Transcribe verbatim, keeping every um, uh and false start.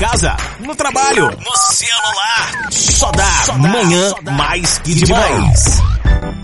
casa, no trabalho, no celular. Só dá Manhã Mais Que Demais.